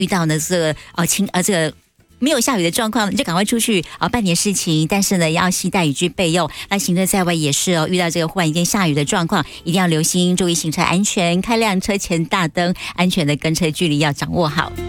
遇到呢这个这个没有下雨的状况，你就赶快出去办点事情，但是呢要携带雨具备用。那行车在外也是遇到这个忽然间下雨的状况，一定要留心，注意行车安全，开亮车前大灯，安全的跟车距离要掌握好。